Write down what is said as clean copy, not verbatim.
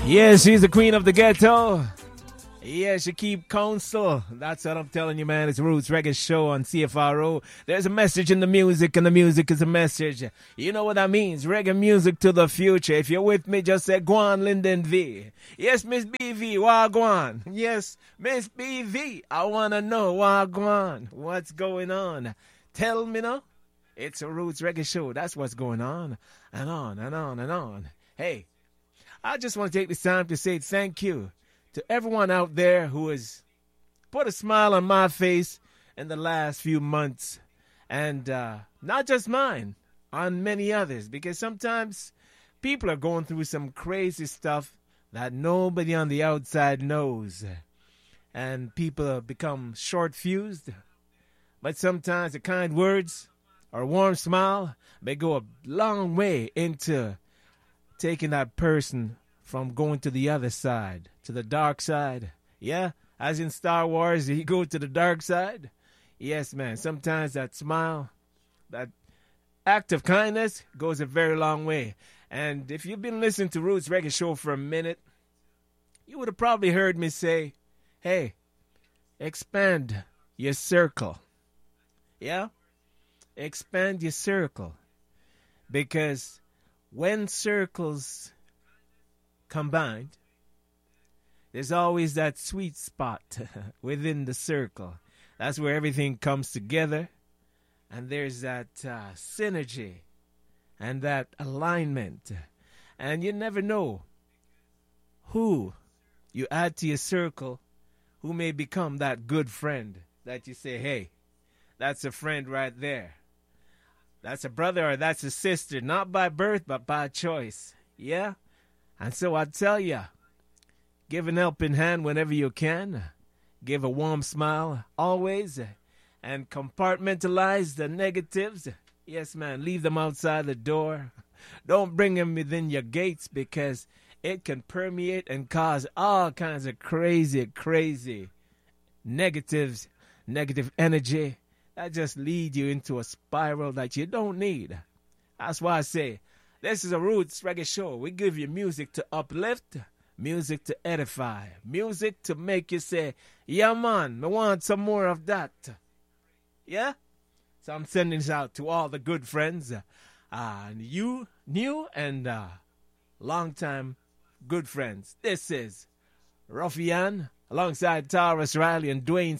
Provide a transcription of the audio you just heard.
Yeah, she's the queen of the ghetto. Yeah, she keep counsel. That's what I'm telling you, man. It's Roots Reggae Show on CFRO. There's a message in the music, and the music is a message. You know what that means. Reggae music to the future. If you're with me, just say, Guan Linden V. Yes, Miss BV, Wagwan. Yes, Miss BV, I want to know, Wagwan, what's going on? Tell me now. It's a Roots Reggae Show. That's what's going on. And on, and on, and on. Hey, I just want to take this time to say thank you to everyone out there who has put a smile on my face in the last few months. And not just mine, on many others. Because sometimes people are going through some crazy stuff that nobody on the outside knows. And people become short-fused. But sometimes the kind words or a warm smile may go a long way into taking that person from going to the other side, to the dark side. Yeah, as in Star Wars, you go to the dark side. Yes, man, sometimes that smile, that act of kindness goes a very long way. And if you've been listening to Roots Reggae Show for a minute, you would have probably heard me say, hey, expand your circle. Yeah? Expand your circle. Because when circles combined, there's always that sweet spot within the circle. That's where everything comes together. And there's that synergy and that alignment. And you never know who you add to your circle who may become that good friend that you say, hey, that's a friend right there. That's a brother or that's a sister, not by birth, but by choice. Yeah? And so I tell you, give an helping hand whenever you can. Give a warm smile always. And compartmentalize the negatives. Yes, man, leave them outside the door. Don't bring them within your gates because it can permeate and cause all kinds of crazy negatives, negative energy. That just lead you into a spiral that you don't need. That's why I say, this is a Roots Reggae Show. We give you music to uplift, music to edify, music to make you say, yeah, man, I want some more of that. Yeah? So I'm sending this out to all the good friends, you, new and long-time good friends. This is Ruffian alongside Taurus Riley and Dwayne